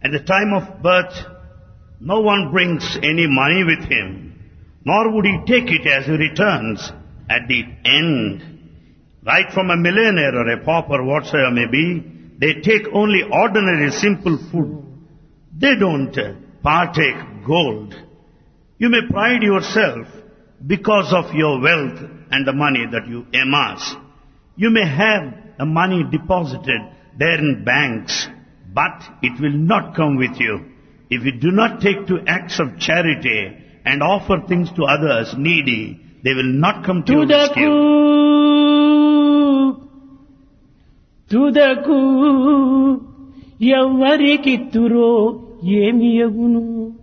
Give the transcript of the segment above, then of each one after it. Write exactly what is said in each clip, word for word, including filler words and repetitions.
At the time of birth, no one brings any money with him, nor would he take it as he returns at the end. Right from a millionaire or a pauper, whatsoever may be, they take only ordinary simple food. They don't uh, partake gold. You may pride yourself because of your wealth and the money that you amass. You may have the money deposited there in banks, but it will not come with you. If you do not take to acts of charity and offer things to others needy, they will not come to your rescue. తుదకు ఎవరికిత్తురో ఏమియగును.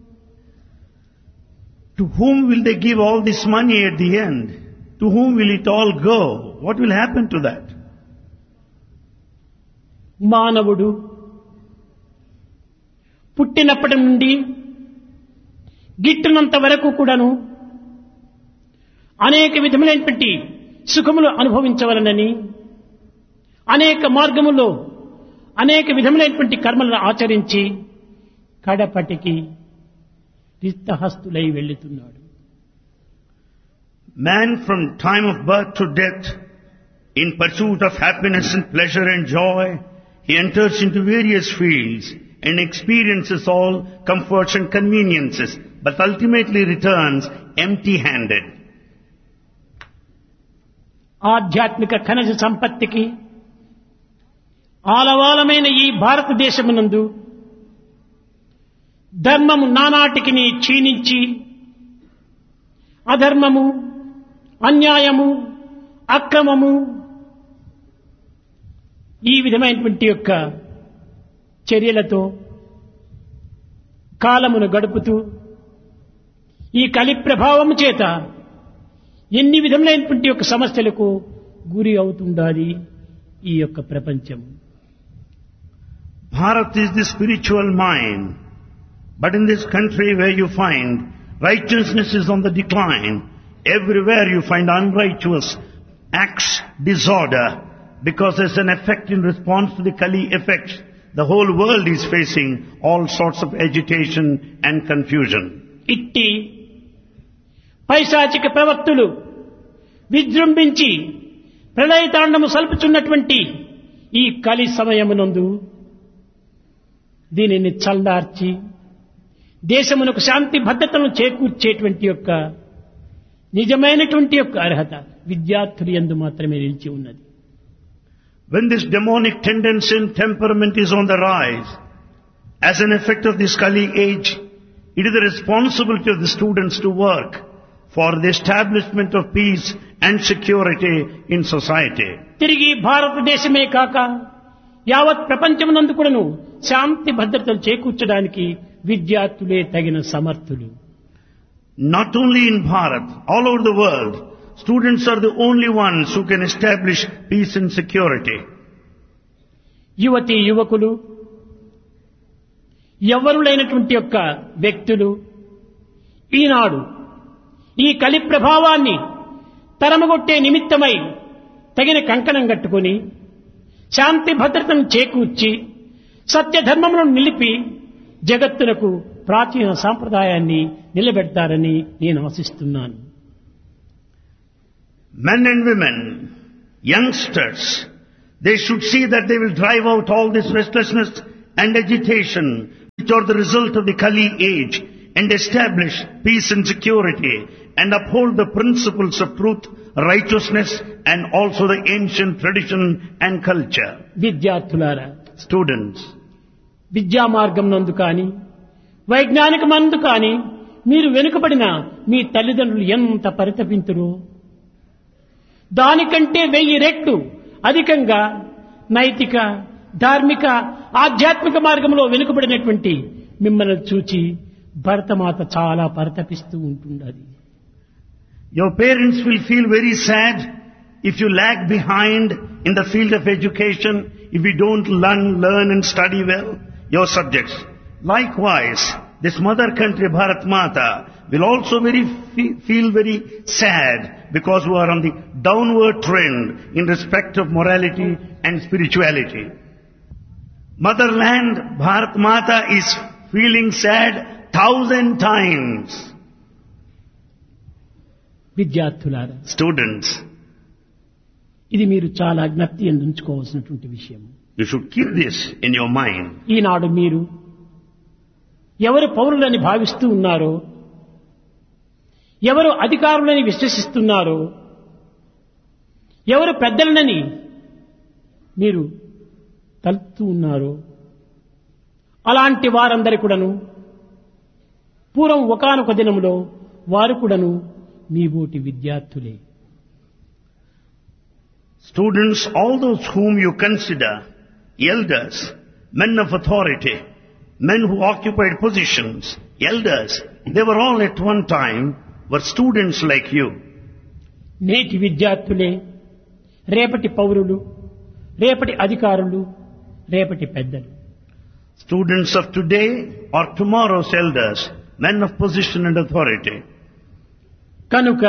To whom will they give all this money at the end? To whom will it all go? What will happen to that? మానవుడు పుట్టినప్పటి నుండి గిట్టునంత వరకు కూడాను అనేక విధములైనటువంటి సుఖములు అనుభవించవలనని, అనేక మార్గములో అనేక విధములైనటువంటి కర్మలను ఆచరించి కడపటికి రిక్తహస్తులై వెళ్ళుతున్నాడు. Man from time of birth to death, in pursuit of happiness and pleasure and joy, he enters into various fields and experiences all comforts and conveniences, but ultimately returns empty-handed. ఆధ్యాత్మిక ఖనిజ సంపత్తికి ఆలవాలమైన ఈ భారతదేశమునందు ధర్మము నానాటికి క్షీణించి అధర్మము, అన్యాయము, అక్రమము ఈ విధమైనటువంటి యొక్క చర్యలతో కాలమును గడుపుతూ ఈ కలి ప్రభావము చేత ఎన్ని విధములైనటువంటి యొక్క సమస్యలకు గురి అవుతుండాలి ఈ యొక్క ప్రపంచం. Bharat is the spiritual mind, but in this country where you find righteousness is on the decline, everywhere you find unrighteous acts, disorder, because there's an effect in response to the Kali effect. The whole world is facing all sorts of agitation and confusion. ఇట్టి పైశాచిక ప్రవక్తులు విజృంభించి ప్రళయతాండము సల్పుచున్నటువంటి ఈ కలి సమయమునందు దీనిని చల్లార్చి దేశమునకు శాంతి భద్రతను చేకూర్చేటువంటి యొక్క నిజమైనటువంటి యొక్క అర్హత విద్యార్థులు యందు మాత్రమే నిలిచి ఉన్నది. When this demonic tendency and temperament is on the rise, as an effect of this Kali age, it is the responsibility of the students to work for the establishment of peace and security in society. తిరిగి భారతదేశమే కాక యావత్ ప్రపంచమునందు కూడాను శాంతి భద్రతలు చేకూర్చడానికి విద్యార్థులే తగిన సమర్థులు. Not only in Bharat, all over the world, students are the only ones who can establish peace and security. యువతి యువకులు ఎవరులైనటువంటి యొక్క వ్యక్తులు ఈనాడు ఈ కలి ప్రభావాన్ని తరమగొట్టే నిమిత్తమై తగిన కంకణం కట్టుకుని శాంతి భద్రతను చేకూర్చి సత్యధర్మములను నిలిపి జగత్తునకు ప్రాచీన సాంప్రదాయాన్ని నిలబెడతారని నేను ఆశిస్తున్నాను. Men and women, youngsters, they should see that they will drive out all this restlessness and agitation which are the result of the Kali age and establish peace and security and uphold the principles of truth, righteousness and also the ancient tradition and culture. విద్యార్థులారా, Students, విద్యా మార్గం నందు కానీ వైజ్ఞానిక మందు కానీ మీరు వెనుకబడిన మీ తల్లిదండ్రులు ఎంత పరితపింతురో దానికంటే వెయ్యి రెట్లు అధికంగా నైతిక, ధార్మిక, ఆధ్యాత్మిక మార్గంలో వెనుకబడినటువంటి మిమ్మల్ని చూచి భరతమాత చాలా పరితపిస్తూ ఉంటుండది. your parents will feel very sad if you lag behind in the field of education, if you don't learn, learn and study well your subjects. Likewise, this mother country, Bharat Mata, will also very feel very sad because we are on the downward trend in respect of morality and spirituality. Motherland, Bharat Mata is feeling sad thousand times. విద్యార్థులారా, Students, ఇది మీరు చాలా జ్ఞప్తి అందించుకోవాల్సినటువంటి విషయం. you should keep this in your mind. ఈనాడు మీరు ఎవరు పౌరులని భావిస్తూ ఉన్నారో, ఎవరు అధికారులని విశ్వసిస్తున్నారో, ఎవరు పెద్దలనని మీరు తలుపుతూ ఉన్నారో, అలాంటి వారందరి కూడాను పూర్వం ఒకానొక దినములో వారు కూడాను మీ బోటి విద్యార్థులే. Students, all those whom you consider elders, men of authority, men who occupied positions, elders, they were all at one time were students like you. నేటి విద్యార్థులే రేపటి పౌరులు, రేపటి అధికారులు, రేపటి పెద్దలు. Students of today are tomorrow's elders, men of position and authority. కనుక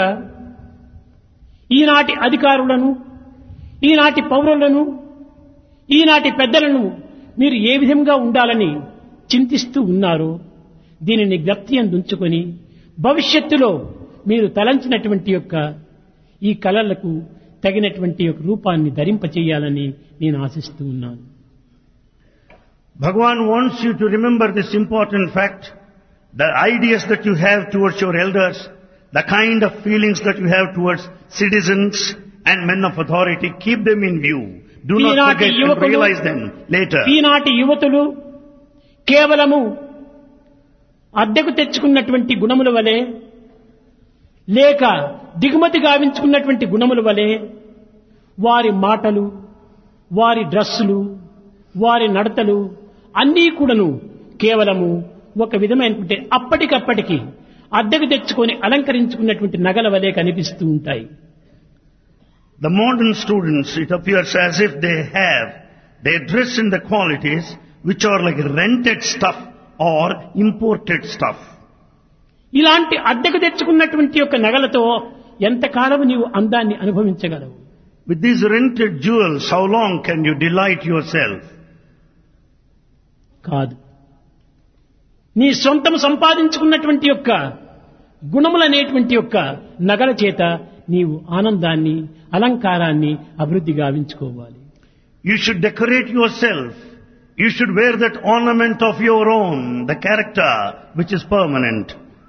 ఈనాటి అధికారులను, ఈనాటి పౌరులను, ఈనాటి పెద్దలను మీరు ఏ విధంగా ఉండాలని చింతిస్తూ ఉన్నారో దీనిని జ్ఞప్తి అందుంచుకొని భవిష్యత్తులో మీరు తలంచినటువంటి యొక్క ఈ కళలకు తగినటువంటి యొక్క రూపాన్ని ధరింపచేయాలని నేను ఆశిస్తూ ఉన్నాను. Bhagavan wants you to remember this important fact, the ideas that you have towards your elders, the kind of feelings that you have towards citizens and men of authority, keep them in view. Do not forget and realize them later. ఈనాటి యువతులు కేవలము అద్దెకు తెచ్చుకున్నటువంటి గుణముల వలె, లేక దిగుమతి గావించుకున్నటువంటి గుణముల వలె వారి మాటలు, వారి డ్రెస్సులు, వారి నడతలు అన్నీ కూడాను కేవలము ఒక విధమైనటువంటి అప్పటికప్పటికి అద్దెకు తెచ్చుకొని అలంకరించుకున్నటువంటి నగల వలె కనిపిస్తూ ఉంటాయి. The modern students, it appears as if they have, they dress in the qualities which are like rented stuff or imported stuff. ఇలాంటి అద్దెకు తెచ్చుకున్నటువంటి యొక్క నగలతో ఎంతకాలం నీవు అందాన్ని అనుభవించగలవు? With these rented jewels, how long can you delight yourself? కాదు. నీ సొంతం సంపాదించుకున్నటువంటి యొక్క గుణములనేటువంటి యొక్క నగల చేత నీవు ఆనందాన్ని, అలంకారాన్ని అభివృద్ధి గావించుకోవాలి. You should decorate yourself. You should wear that ornament of your own, the character which is permanent.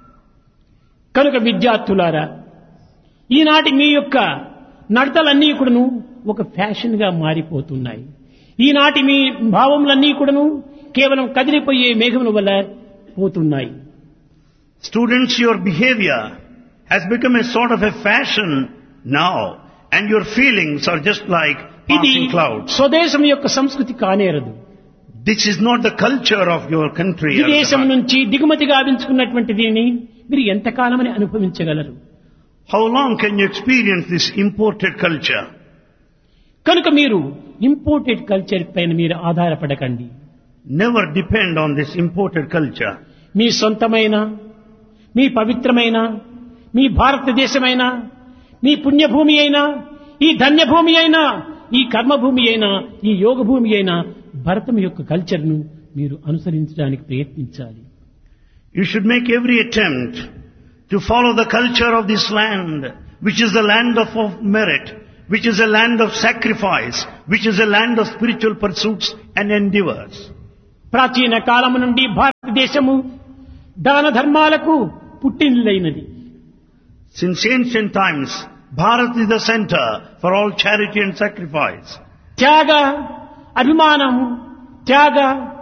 కనుక విద్యార్థులారా, ఈనాటి మీ యొక్క నడతలన్నీ కూడాను ఒక ఫ్యాషన్ గా మారిపోతున్నాయి. ఈనాటి మీ భావములన్నీ కూడాను కేవలం కదిలిపోయే మేఘముల వల్ల పోతున్నాయి. Students, your behavior has become a sort of a fashion now, and your feelings are just like ఇది passing clouds. స్వదేశం యొక్క సంస్కృతి కానేరదు. This is not the culture of your country. విదేశం నుంచి దిగుమతి గావించుకున్నటువంటి దీనిని మీరు ఎంతకాలమని అనుభవించగలరు? How long can you experience this imported culture? కనుక మీరు imported culture పైన మీరు ఆధారపడకండి. Never depend on this imported culture. మీ సొంతమైన, మీ పవిత్రమైన, మీ భారతదేశమైన, మీ పుణ్యభూమి అయినా, ఈ ధన్యభూమి అయినా, ఈ కర్మభూమి అయినా, ఈ యోగ భూమి అయినా భరతం యొక్క కల్చర్ను మీరు అనుసరించడానికి ప్రయత్నించాలి. You should make every attempt to follow the culture of this land, which is the land of, of merit, which is a land of sacrifice, which is a land of spiritual pursuits and endeavors. ప్రాచీన కాలము నుండి భారతదేశము దాన ధర్మాలకు పుట్టినిల్లైనది. Since ancient times, Bharat is the center for all charity and sacrifice. త్యాగ, అభిమానము, త్యాగ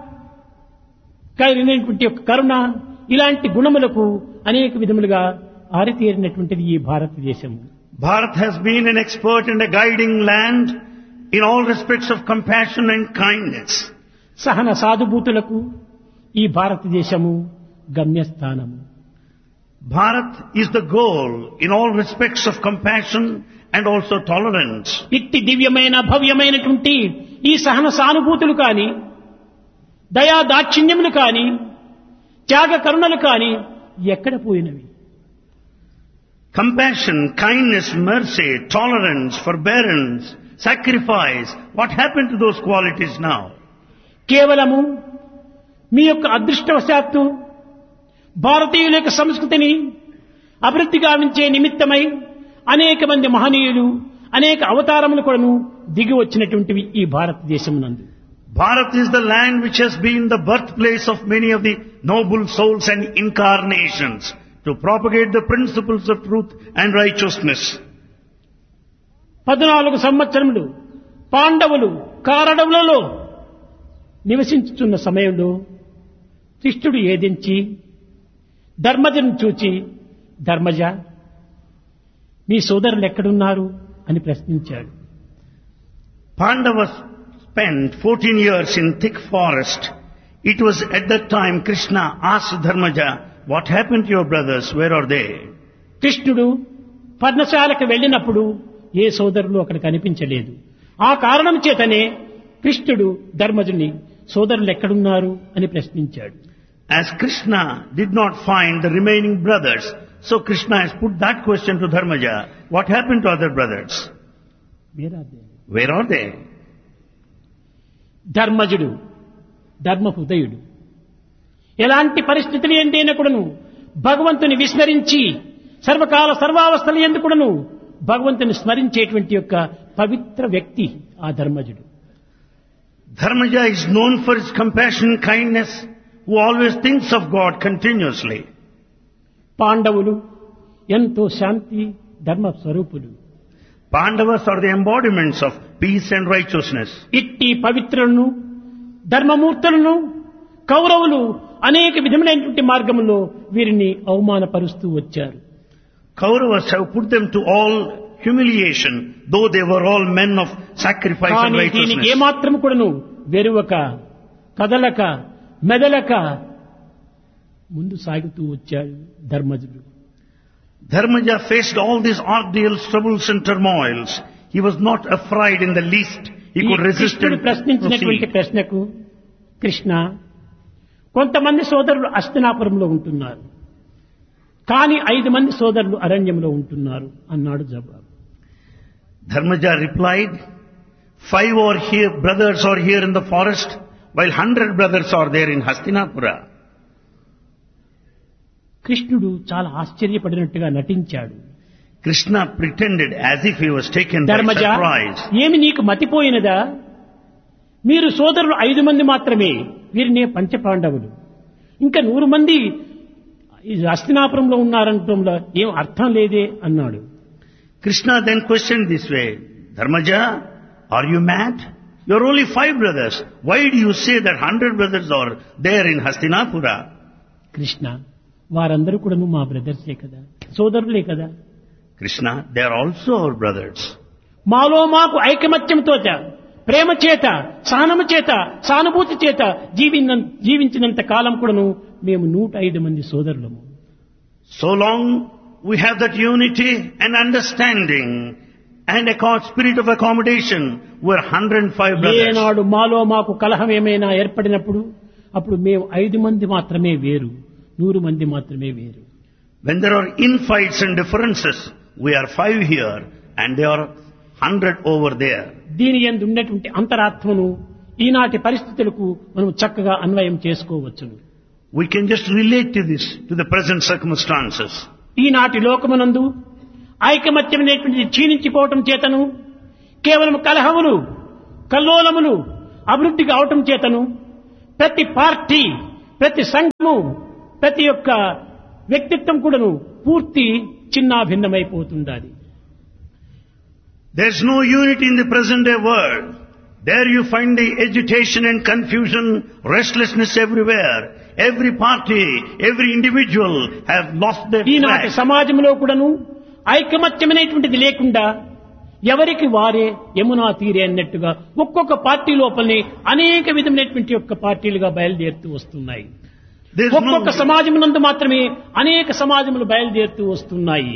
కలిగినటువంటి యొక్క కరుణ, ఇలాంటి గుణములకు అనేక విధములుగా ఆరితేరినటువంటిది ఈ భారతదేశము. Bharat has been an expert and a guiding land in all respects of compassion and kindness. సహన సాధుభూతులకు ఈ భారతదేశము గమ్యస్థానము. Bharat is the goal in all respects of compassion and also tolerance. ఇట్టి దివ్యమైన భవ్యమైనటువంటి ఈ సహన సానుభూతులు కాని, దయా దాక్షిణ్యములు కాని, త్యాగ కరుణలు కాని ఎక్కడ పోయినవి? Compassion, kindness, mercy, tolerance, forbearance, sacrifice. What happened to those qualities now? కేవలము మీ యొక్క అదృష్టవశాత్తు భారతీయుల యొక్క సంస్కృతిని అభివృద్ధి గావించే నిమిత్తమై అనేక మంది మహనీయులు అనేక అవతారములు కూడాను దిగి వచ్చినటువంటివి ఈ భారతదేశమునందు. Bharat is the land which has been the birthplace of many of the noble souls and incarnations to propagate the principles of truth and righteousness. పద్నాలుగు సంవత్సరములు పాండవులు కారడవులలో నివసించుతున్న సమయంలో కృష్ణుడు ఏదించి ధర్మజను చూచి, ధర్మజ మీ సోదరులు ఎక్కడున్నారు అని ప్రశ్నించాడు. Pandavas spent fourteen years in thick forest. It was at that time Krishna asked Dharmaja, what happened to your brothers? Where are they? కృష్ణుడు పర్ణశాలకు వెళ్ళినప్పుడు ఏ సోదరులు అక్కడ కనిపించలేదు. ఆ కారణం చేతనే కృష్ణుడు ధర్మజుని సోదరులు ఎక్కడున్నారు అని ప్రశ్నించాడు. As Krishna did not find the remaining brothers, so Krishna has put that question to Dharmaja. What happened to other brothers? Where are they? Where are they? ధర్మజుడు ధర్మ హృదయుడు ఎలాంటి పరిస్థితులు ఎందైనా కూడాను భగవంతుని విస్మరించి సర్వకాల సర్వావస్థలు ఎందు కూడాను భగవంతుని స్మరించేటువంటి యొక్క పవిత్ర వ్యక్తి ఆ ధర్మజుడు. Dharmaja is known for his compassion, kindness, who always thinks of God continuously. పాండవులు ఎంతో శాంతి ధర్మ స్వరూపులు. Pandavas are the embodiments of peace and righteousness. ఇట్టి పవిత్రులను ధర్మమూర్తులను కౌరవులు అనేక విధములైనటువంటి మార్గంలో వీరిని అవమానపరుస్తూ వచ్చారు. Kauravas have put them to all humiliation, though they were all men of sacrifice and కానీ దీనికి righteousness. ఏమాత్రం కూడాను వెరువక కదలక మెదలక ముందు సాగుతూ వచ్చాడు ధర్మజుడు. Dharmaja faced all these ordeals, troubles and turmoils. He was not afraid in the least. He ఈ could resist కృష్ణుడు and ప్రశ్నించినటువంటి proceed. ప్రశ్నకు కృష్ణ కొంతమంది సోదరులు హస్తినాపురంలో ఉంటున్నారు, కానీ ఐదు మంది సోదరులు అరణ్యంలో ఉంటున్నారు అన్నాడు జవాబు. Dharmaja replied, five are here, brothers are here in the forest, while hundred brothers are there in Hastinapura. కృష్ణుడు చాలా ఆశ్చర్యపడినట్టుగా నటించాడు. Krishna pretended as if he was taken by Dharmaja surprise. ఏమి నీకు మతిపోయినదా? మీరు సోదరులు ఐదు మంది మాత్రమే, వీరినే పంచపాండవులు, ఇంకా నూరు మంది ఈ హస్తినాపురంలో ఉన్నారంటంలో ఏం అర్థం లేదే అన్నాడు. Krishna then questioned this way, Dharmaja, are you mad? You are only five brothers. Why do you say that hundred brothers are there in Hastinapura? Krishna, వారందరూ కూడా మా బ్రదర్సే కదా, సోదరులే కదా. Krishna, they are also our brothers. మాలో మాకు ఐకమత్యంతో ప్రేమ చేత సహనము చేత సానుభూతి చేత జీవిన జీవించినంత కాలం కూడాను మేము నూట ఐదు మంది సోదరులము. So long we have that unity and understanding and a spirit of accommodation, we are one hundred five brothers. ఏనాడు మాలో మాకు కలహం ఏమైనా ఏర్పడినప్పుడు అప్పుడు మేము ఐదు మంది మాత్రమే వేరు, నూరు మంది మాత్రమే వేరు. When there are infights and differences, we are five here and they are hundred over there. దీని యందు ఉన్నటువంటి అంతరాత్మను ఈనాటి పరిస్థితులకు మనం చక్కగా అన్వయం చేసుకోవచ్చును. We can just relate to this, to the present circumstances. ఈనాటి లోకమునందు ఐకమత్యమైనటువంటి క్షీణించిపోవటం చేతను కేవలం కలహములు కల్లోలములు అభివృద్ధి కావటం చేతను ప్రతి పార్టీ ప్రతి సంఘము ప్రతి ఒక్క వ్యక్తిత్వం కూడాను పూర్తి చిన్నాభిన్నమైపోతుండాలి. There is no unity in the present day world. There you find the agitation and confusion, restlessness everywhere. Every party, every individual have lost their ఈనాటి track. సమాజంలో కూడాను ఐకమత్యమైనటువంటిది లేకుండా ఎవరికి వారే యమునా తీరే అన్నట్టుగా ఒక్కొక్క పార్టీ లోపలనే అనేక విధమైనటువంటి యొక్క పార్టీలుగా బయలుదేరుతూ వస్తున్నాయి. There is ఒక్కొక్క no, సమాజం నందు మాత్రమే అనేక సమాజములు బయలుదేరుతూ వస్తున్నాయి.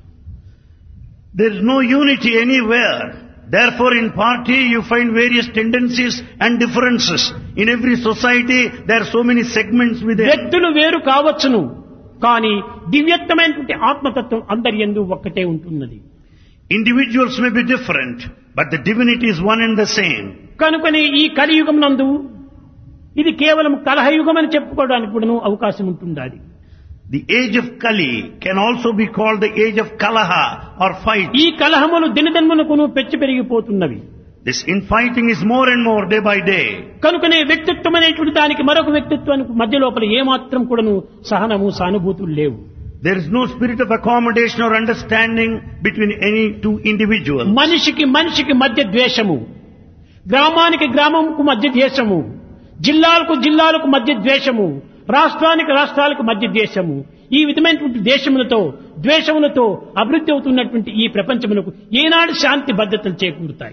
there is no unity anywhere. Therefore in party you find various tendencies and differences. In every society there are so many segments within. వ్యక్తులు వేరు కావచ్చును, కానీ దివ్యత్వమైనటువంటి ఆత్మతత్వం అందరి యందు ఒక్కటే ఉంటున్నది. Individuals may be different, but the divinity is one and the same. కనుకనే ఈ కలియుగం నందు ఇది కేవలం కలహయుగం అని చెప్పుకోవడానికి కూడా అవకాశం ఉంటుండాలి. The age of Kali can also be called the age of Kalaha or fight. ఈ కలహములు దినదినమునకును పెచ్చు పెరిగిపోతున్నవి. This infighting is more and more day by day. కనుకనే వ్యక్తిత్వం అనేటువంటి దానికి మరొక వ్యక్తిత్వానికి మధ్య లోపల ఏమాత్రం కూడాను సహనము సానుభూతులు లేవు. There is no spirit of accommodation or understanding between any two individuals. మనిషికి మనిషికి మధ్య ద్వేషము, గ్రామానికి గ్రామంకు మధ్య ద్వేషము, జిల్లాలకు జిల్లాలకు మధ్య ద్వేషము, రాష్ట్రానికి రాష్ట్రాలకు మధ్య ద్వేషము, ఈ విధమైనటువంటి దేశములతో ద్వేషములతో అభివృద్ధి అవుతున్నటువంటి ఈ ప్రపంచములకు ఏనాడు శాంతి భద్రతలు చేకూరుతాయి?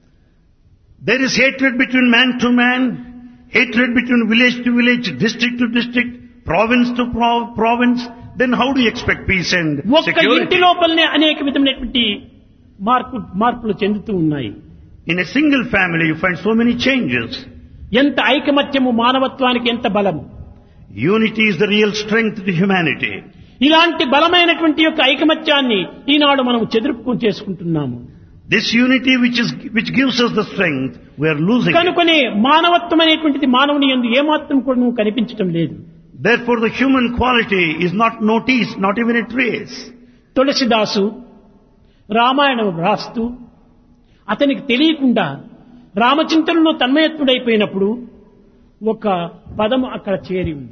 There is hatred between man to man, hatred between village to village, district to district, province to pro- province. Then how do you expect peace and ఒక్క ఇంటి security? లోపలనే అనేక విధమైనటువంటి మార్పు మార్పులు చెందుతూ ఉన్నాయి. In a single family you find so many changes. ఎంత ఐకమత్యము మానవత్వానికి ఎంత బలము! Unity is the real strength to humanity. ఇలాంటి బలమైనటువంటి యొక్క ఐకమత్యాన్ని ఈనాడు మనం చెదురుపుకొని చేసుకుంటున్నాము. This unity which is which gives us the strength, we are losing it. కనుకనే మానవత్వం అనేటువంటిది మానవుని యందు ఏమాత్రం కూడా నువ్వు కనిపించటం లేదు. Therefore the human quality is not noticed, not even a trace. తులసిదాసు Ramayanam రాస్తూ అతనికి తెలియకుండా రామచింతనలో తన్మయత్తుడైపోయినప్పుడు ఒక పదము అక్కడ చేరి ఉంది.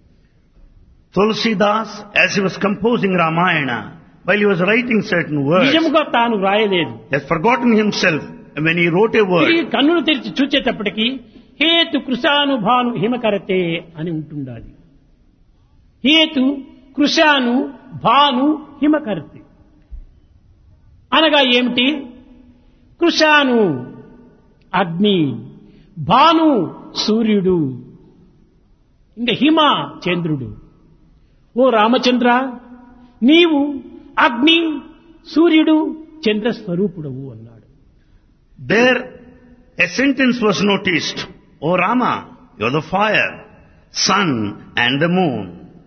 Tulsidas, as he was composing Ramayana, while he was writing certain words, నిజముగా తాను రాయలేదు. he has forgotten himself when he wrote a word. తిరిగి కన్నులు తెరిచి చూచేటప్పటికి హేతు కృషాను భాను హిమకరతే అని ఉంటుండాలి. హేతు కృషాను భాను హిమకరతే అనగా ఏమిటి? కృషాను అగ్ని, భాను సూర్యుడు, ఇంకా హిమ చంద్రుడు. ఓ రామచంద్ర, నీవు అగ్ని, సూర్యుడు, చంద్ర స్వరూపుడవు అన్నాడు. There a sentence was noticed. O Rama, you are the fire, sun and the moon.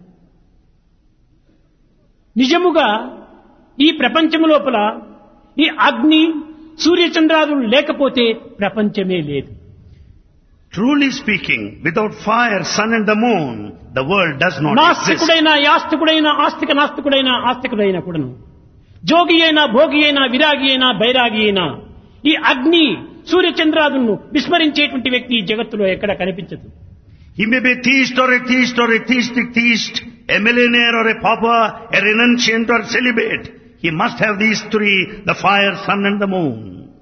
నిజముగా ఈ ప్రపంచము లోపల ఈ అగ్ని సూర్యచంద్రాదులు లేకపోతే ప్రపంచమే లేదు. Truly speaking, without fire, sun and the moon, the world does not exist. నాస్తికుడైనా యాస్తికుడైనా ఆస్తిక నాస్తికుడైనా ఆస్తికుడైనా కూడాను, జోగి అయినా భోగి అయినా విరాగి అయినా బైరాగి అయినా ఈ అగ్ని సూర్యచంద్రాదులను విస్మరించేటువంటి వ్యక్తి ఈ జగత్తులో ఎక్కడ కనిపించదు. He may be a theist or a theist or a theistic theist, a millionaire or a pauper, a renunciant or celibate. He must have these three, the fire, sun and the moon.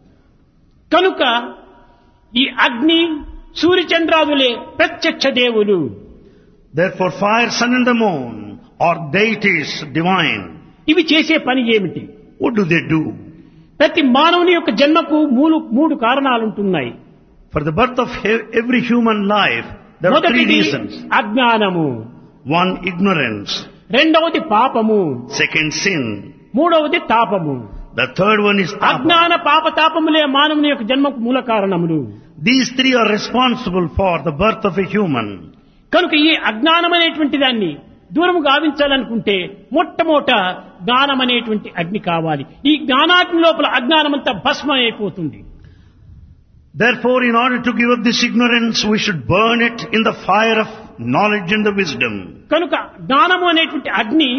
కనుక ఈ అగ్ని సూర్యచంద్రాదులే ప్రత్యక్ష దేవులు. Therefore fire, sun and the moon are deities divine. ఇవి చేసే పని ఏమిటి? What do they do? ప్రతి మానవుని యొక్క జన్మకు మూడు మూడు కారణాలుంటున్నాయి. For the birth of he- every human life, there are three మొదటిది reasons. అజ్ఞానము, One, ignorance. రెండవది పాపము, Second, sin. మూడవది తాపము. The third one is tapa. అజ్ఞాన పాప తాపములే మానవుని యొక్క జన్మకు మూల కారణములు. These three are responsible for the birth of a human. కనుక ఈ అజ్ఞానం అనేటువంటి దాన్ని దూరము గావించాలనుకుంటే మొట్టమొదట జ్ఞానం అనేటువంటి అగ్ని కావాలి. ఈ జ్ఞానాగ్ని లోపల అజ్ఞానమంతా భస్మం అయిపోతుంది. Therefore, in order to give up this ignorance, we should burn it in the fire of knowledge and the wisdom. కనుక జ్ఞానము అనేటువంటి అగ్ని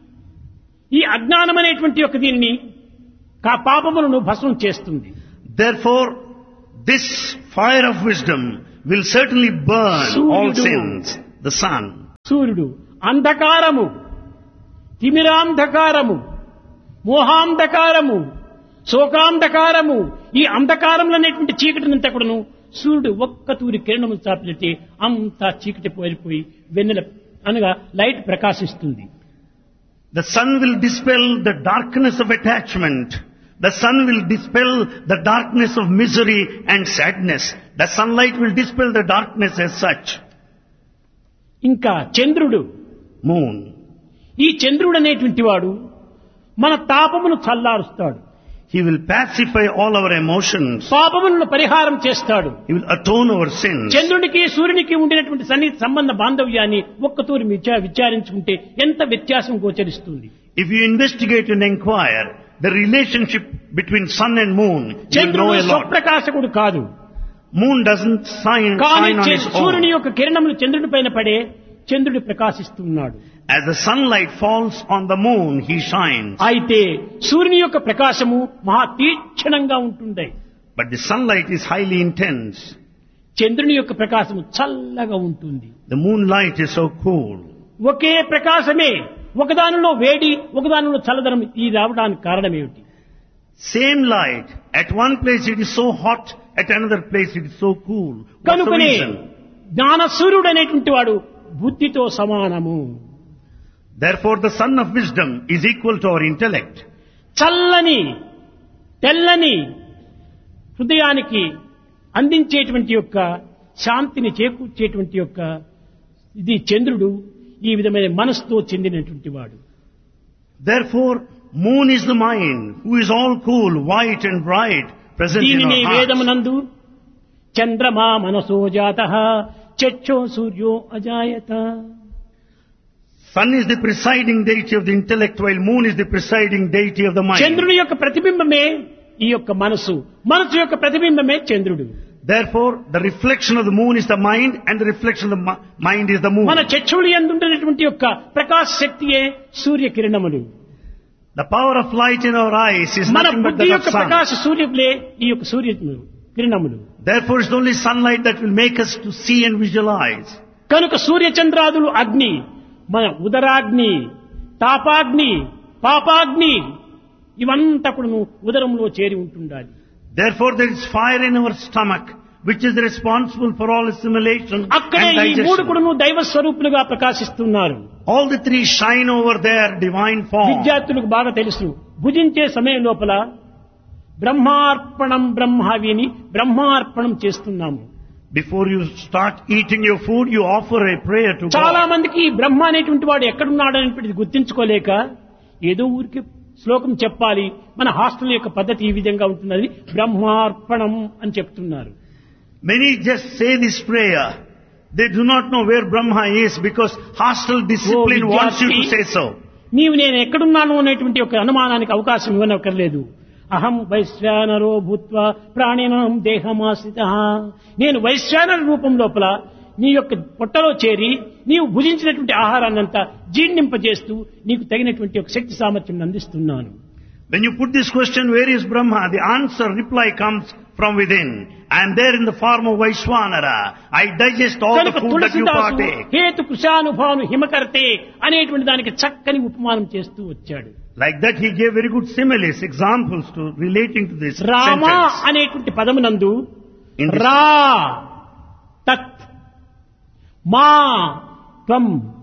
ఈ అజ్ఞానం అనేటువంటి యొక్క దీన్ని కా పాపములను భస్మం చేస్తుంది. Therefore, this fire of wisdom will certainly burn all Suryudu. sins. The sun. సూర్యుడు అంధకారము, తిమిరాంధకారము, మోహాంధకారము, శోకాంధకారము, ఈ అంధకారములు అనేటువంటి చీకటినంతా కూడాను సూర్యుడు ఒక్క తూరి కిరణము చాపితే అంతా చీకటి పోయిపోయి వెన్నెల అనగా లైట్ ప్రకాశిస్తుంది. The sun will dispel the darkness of attachment. The sun will dispel the darkness of misery and sadness. The sunlight will dispel the darkness as such. ఇంకా చంద్రుడు, Moon. ఈ చంద్రుడు అనేటువంటి వాడు మన తాపమును చల్లారుస్తాడు, He will pacify all our emotions. పాపములను పరిహారం చేస్తాడు. He will atone our sins. చంద్రునికి సూర్యునికి ఉండినటువంటి సన్నిహిత సంబంధ బాంధవ్యాన్ని ఒక్కతూరి విచా- విచారించుకుంటే ఎంత వ్యత్యాసం గోచరిస్తుంది. If you investigate and inquire the relationship between sun and moon, you will know చంద్రుడు a lot. స్వప్రకాశకుడు కాదు. Moon doesn't shine, కానీ shine on చే- its సూర్యుని own. యొక్క కిరణములు చంద్రుడి పైన పడే చంద్రుడు ప్రకాశిస్తున్నాడు. As the sunlight falls on the moon, he shines. అయితే సూర్యుని యొక్క ప్రకాశము మహా తీక్షణంగా ఉంటుంది. But the sunlight is highly intense. చంద్రుని యొక్క ప్రకాశము చల్లగా ఉంటుంది. The moonlight is so cool. ఒకే ప్రకాశమే ఒకదానిలో వేడి ఒకదానిలో చల్లదనం ఈ రావడానికి కారణం ఏమిటి? Same light. At one place it is so hot, at another place it is so cool. What's the కనుకనే reason? జ్ఞాన సూర్యుడు అనేటువంటి వాడు బుద్ధితో సమానము. Therefore the sun of wisdom is equal to our intellect. చల్లని తెల్లని హృదయానికి అందించేటువంటి యొక్క శాంతిని చేకూర్చేటువంటి యొక్క ఇది చంద్రుడు ఈ విధమైన మనసుతో చెందినటువంటి వాడు. Therefore moon is the mind, who is all cool, white and bright, present in దీనిని our hearts. వేదమునందు చంద్రమా మనసో జాతః చక్షో సూర్యో అజాయత. Sun is the presiding deity of the intellect, while moon is the presiding deity of the mind. చంద్రుడి యొక్క ప్రతిబింబమే ఈ యొక్క మనసు, మనసు యొక్క ప్రతిబింబమే చంద్రుడు. Therefore the reflection of the moon is the mind, and the reflection of the mi- mind is the moon. మన చక్షులు యందుంటున్నటువంటి యొక్క ప్రకాశ శక్తియే సూర్య కిరణములు. The power of light in our eyes is మన nothing but బుద్ధి that of యొక్క sun. ప్రకాశ సూర్యులే ఈ యొక్క సూర్య కిరణములు. Therefore it's only sunlight that will make us to see and visualize. కనుక సూర్య చంద్రాదులు అగ్ని, మన ఉదరాగ్ని, తాపాగ్ని, పాపాగ్ని ఇవంతా కూడా ఉదరంలో చేరి ఉంటుండాలి. Therefore there is fire in our stomach, which is responsible for all assimilation అక్కడే and ఈ మూడు digestion. కూడా దైవ స్వరూపులుగా ప్రకాశిస్తున్నారు. All the three shine over their divine form. విద్యార్థులకు బాగా తెలుసు, భుజించే సమయం లోపల బ్రహ్మార్పణం బ్రహ్మావిని బ్రహ్మార్పణం చేస్తున్నాము. Before you start eating your food, you offer a prayer to చాలా God. మందికి ఈ బ్రహ్మ అనేటువంటి వాడు ఎక్కడున్నాడు అనేటువంటిది గుర్తించుకోలేక ఏదో ఊరికి శ్లోకం చెప్పాలి, మన హాస్టల్ యొక్క పద్ధతి ఈ విధంగా ఉంటున్నది, బ్రహ్మార్పణం అని చెప్తున్నారు. Many just say this prayer. They do not know where Brahma is because hostile discipline Oh, wants you to విద్యార్థి, say so. నీవు నేను ఎక్కడున్నాను అనేటువంటి ఒక అనుమానానికి అవకాశం ఇవ్వనక్కర్లేదు. అహం వైశ్వానరో భూత్వా ప్రాణినాం దేహమాశ్రిత. నేను వైశ్వానర రూపం లోపల నీ యొక్క పొట్టలో చేరి నీవు భుజించినటువంటి ఆహారాన్నంతా జీర్ణింపజేస్తూ నీకు తగినటువంటి ఒక శక్తి సామర్థ్యం అందిస్తున్నాను. When you put this question, where is Brahma? The answer, reply comes from within. I am there in the form of Vaishwanara. I digest all the కనుక food that you తులసిదాసు partake. హేతు కృషానుభాను హిమకర్తే అనేటువంటి దానికి చక్కని ఉపమానం చేస్తూ వచ్చాడు. Like that he gave very good similes, examples to relating to this Rama sentence. అనేటువంటి పదమునందు In this- రా తత్ మా త్వం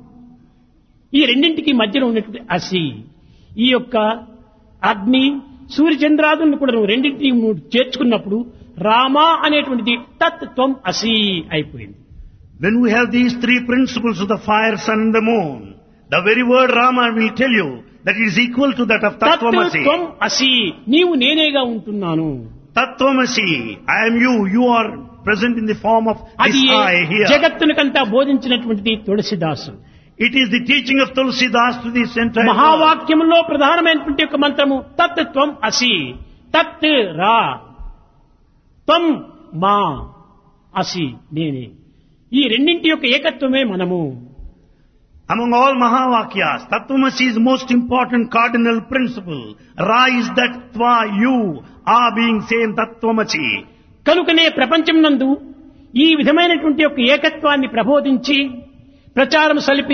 ఈ రెండింటికి మధ్యలో ఉన్నటువంటి అసి, ఈ యొక్క అగ్ని సూర్యచంద్రాదులను కూడా నువ్వు రెండింటిని నువ్వు చేర్చుకున్నప్పుడు రామ అనేటువంటిది తత్ త్వం అసి అయిపోయింది. When we have these three principles of the fire, sun and the moon, the very word Rama will tell you that it is equal to that of తత్ Tattvamasi. త్వం అసి, నీవు నేనేగా ఉంటున్నాను. Tattvamasi, I am you, you are present in the form of అది this I here. జగత్తునికంతా బోధించినటువంటిది తులసిదాసు. It is the teaching of Tulsidas to this entire world. మహావాక్యంలో ప్రధానమైనటువంటి యొక్క మంత్రము తత్ త్వం అసి, తత్ రా, త్వం మా, అసి నేనే. ఈ రెండింటి యొక్క ఏకత్వమే మనము. Among all Mahavakyas, Tattvamasi is most important cardinal principle. Ra is that Tva, you, are being same Tattvamasi. కనుకనే ప్రపంచం నందు ఈ విధమైనటువంటి యొక్క ఏకత్వాన్ని ప్రబోధించి ప్రచారం సలిపి